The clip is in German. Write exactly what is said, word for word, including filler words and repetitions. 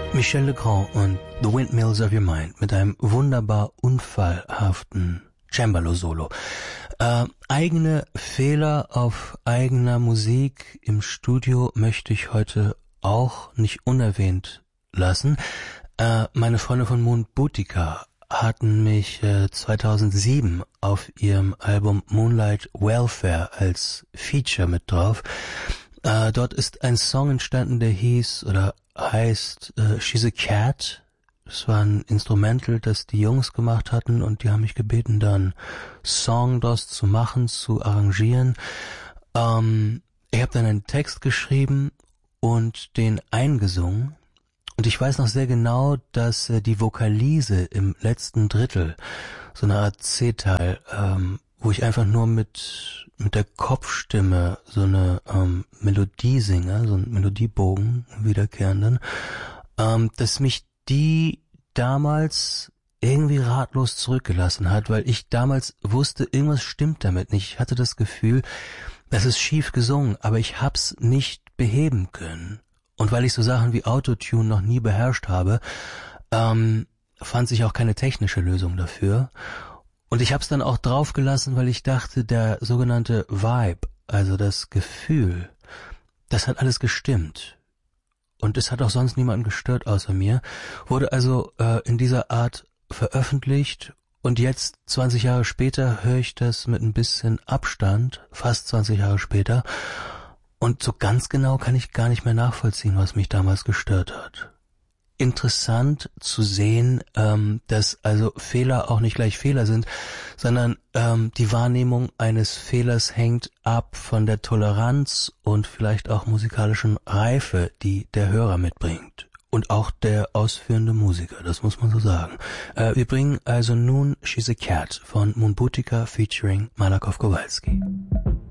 Michel Legrand und The Windmills of Your Mind mit einem wunderbar unfallhaften Cembalo-Solo. Äh, eigene Fehler auf eigener Musik im Studio möchte ich heute auch nicht unerwähnt lassen. Äh, meine Freunde von Moon Boutica hatten mich äh, zweitausendsieben auf ihrem Album Moonlight Welfare als Feature mit drauf. Äh, dort ist ein Song entstanden, der hieß oder heißt äh, She's a Cat. Das war ein Instrumental, das die Jungs gemacht hatten und die haben mich gebeten, dann Song daraus zu machen, zu arrangieren. Ähm, ich habe dann einen Text geschrieben und den eingesungen. Und ich weiß noch sehr genau, dass äh, die Vokalise im letzten Drittel, so eine Art C-Teil, ähm, wo ich einfach nur mit mit der Kopfstimme so eine ähm, Melodie singe, so einen Melodiebogen, wiederkehrenden, ähm, dass mich die damals irgendwie ratlos zurückgelassen hat, weil ich damals wusste, irgendwas stimmt damit nicht. Ich hatte das Gefühl, das ist schief gesungen, aber ich hab's nicht beheben können. Und weil ich so Sachen wie Autotune noch nie beherrscht habe, ähm, fand sich auch keine technische Lösung dafür. Und ich hab's dann auch draufgelassen, weil ich dachte, der sogenannte Vibe, also das Gefühl, das hat alles gestimmt. Und es hat auch sonst niemanden gestört außer mir. Wurde also äh, in dieser Art veröffentlicht und jetzt, zwanzig Jahre später, höre ich das mit ein bisschen Abstand, fast zwanzig Jahre später. Und so ganz genau kann ich gar nicht mehr nachvollziehen, was mich damals gestört hat. Interessant zu sehen, ähm, dass also Fehler auch nicht gleich Fehler sind, sondern ähm, die Wahrnehmung eines Fehlers hängt ab von der Toleranz und vielleicht auch musikalischen Reife, die der Hörer mitbringt. Und auch der ausführende Musiker, das muss man so sagen. Äh, wir bringen also nun She's a Cat von Moon Boutica featuring Malakoff Kowalski.